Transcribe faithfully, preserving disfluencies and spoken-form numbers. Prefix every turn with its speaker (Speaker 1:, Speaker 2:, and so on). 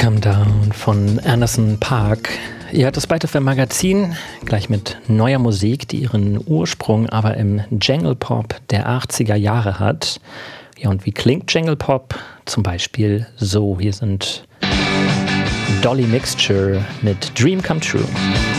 Speaker 1: Come Down von Anderson .Paak. Ihr hört das Byte Magazin, gleich mit neuer Musik, die ihren Ursprung aber im Jangle Pop der achtziger Jahre hat. Ja, und wie klingt Jangle Pop? Zum Beispiel so. Hier sind Dolly Mixture mit Dream Come True.